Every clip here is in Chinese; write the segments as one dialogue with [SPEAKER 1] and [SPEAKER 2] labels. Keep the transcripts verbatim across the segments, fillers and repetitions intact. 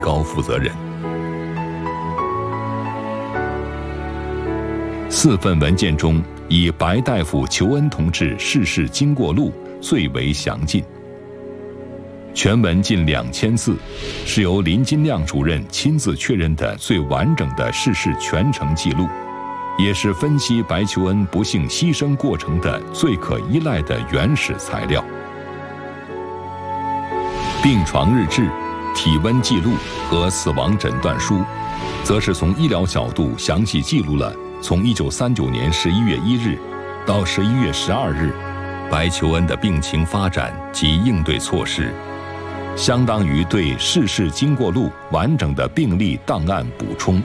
[SPEAKER 1] 高负责人。四份文件中，以白大夫求恩同志逝世经过录最为详尽。全文近两千字，是由林金亮主任亲自确认的最完整的逝世全程记录，也是分析白求恩不幸牺牲过程的最可依赖的原始材料。病床日志、体温记录和死亡诊断书，则是从医疗角度详细记录了从一九三九年十一月一日到十一月十二日白求恩的病情发展及应对措施，相当于对逝世经过录完整的病历档案补充。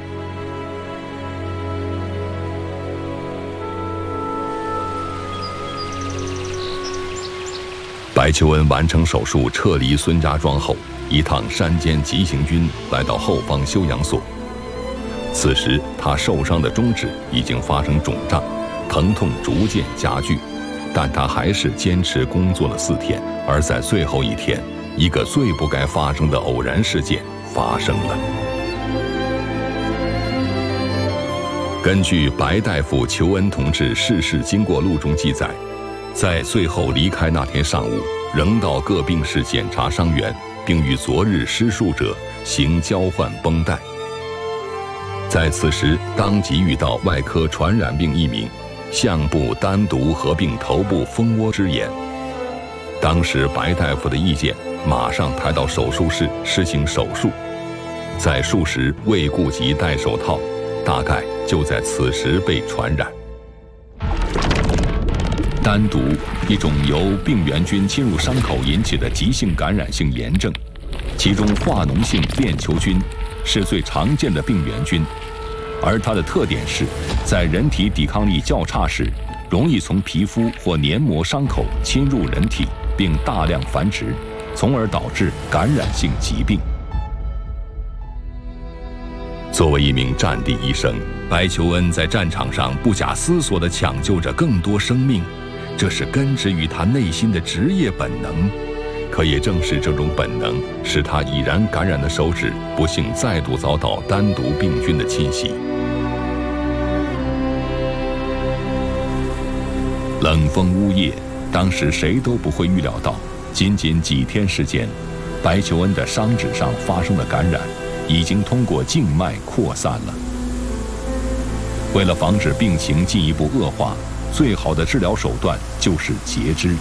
[SPEAKER 1] 白求恩完成手术撤离孙家庄后，一趟山间急行军来到后方休养所。此时他受伤的中指已经发生肿胀，疼痛逐渐加剧，但他还是坚持工作了四天。而在最后一天，一个最不该发生的偶然事件发生了。根据白大夫求恩同志逝世经过录中记载，在最后离开那天上午，仍到各病室检查伤员，并与昨日失术者行交换绷带。在此时，当即遇到外科传染病一名项部单独合并头部蜂窝之炎。当时白大夫的意见，马上抬到手术室实行手术。在术时未顾及戴手套，大概就在此时被传染。单独，一种由病原菌侵入伤口引起的急性感染性炎症，其中化脓性链球菌是最常见的病原菌，而它的特点是在人体抵抗力较差时，容易从皮肤或黏膜伤口侵入人体，并大量繁殖，从而导致感染性疾病。作为一名战地医生，白求恩在战场上不假思索地抢救着更多生命，这是根植于他内心的职业本能。可也正是这种本能，使他已然感染的手指不幸再度遭到单独病菌的侵袭。冷风呜咽，当时谁都不会预料到，仅仅几天时间，白求恩的伤指上发生的感染已经通过静脉扩散了。为了防止病情进一步恶化，最好的治疗手段就是截肢。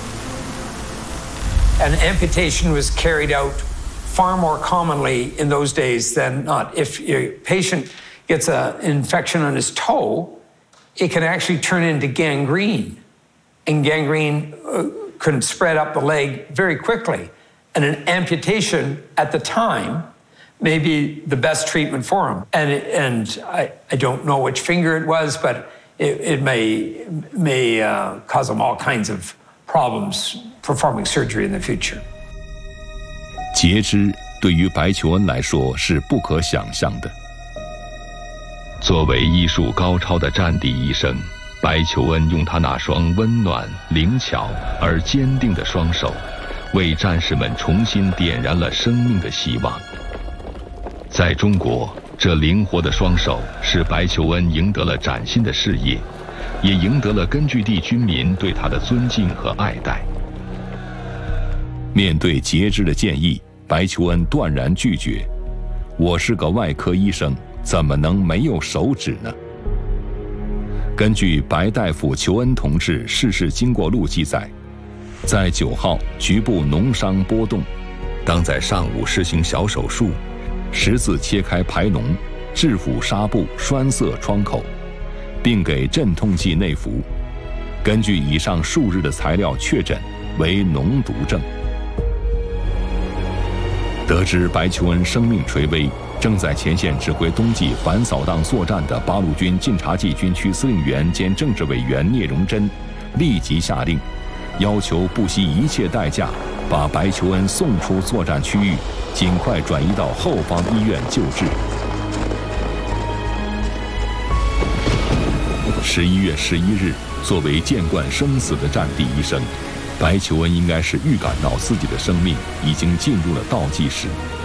[SPEAKER 2] An amputation was carried out far more commonly in those days than not. If a patient gets an infection on his toe, it can actually turn into gangrene, and gangrene uh, can spread up the leg very quickly. And an amputation at the time may be the best treatment for him. And, and I, I don't know which finger it was, but it, it may, may uh, cause him all kinds of problems performing surgery in the future.
[SPEAKER 1] 截肢对于白求恩来说是不可想象的。作为医术高超的战地医生，白求恩用他那双温暖、灵巧而坚定的双手，为战士们重新点燃了生命的希望。在中国，这灵活的双手使白求恩赢得了崭新的事业，也赢得了根据地军民对他的尊敬和爱戴。面对截肢的建议，白求恩断然拒绝。我是个外科医生，怎么能没有手指呢？根据白大夫求恩同志逝世经过录记载，在九号局部脓伤波动，当在上午实行小手术，十字切开排脓，制服纱布栓塞创口，并给镇痛剂内服。根据以上数日的材料确诊为脓毒症。得知白求恩生命垂危，正在前线指挥冬季反扫荡作战的八路军晋察冀军区司令员兼政治委员聂荣臻，立即下令，要求不惜一切代价把白求恩送出作战区域，尽快转移到后方医院救治。十一月十一日，作为见惯生死的战地医生，白求恩应该是预感到自己的生命已经进入了倒计时。